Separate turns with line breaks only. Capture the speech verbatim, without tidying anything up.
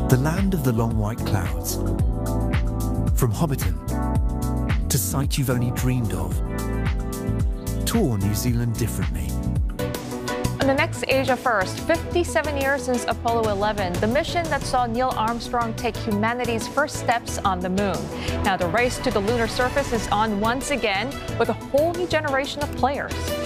the land of the long white clouds. From Hobbiton to sight you've only dreamed of. Tour New Zealand differently.
On the next Asia First, fifty-seven years since Apollo eleven, the mission that saw Neil Armstrong take humanity's first steps on the moon. Now the race to the lunar surface is on once again with a whole new generation of players.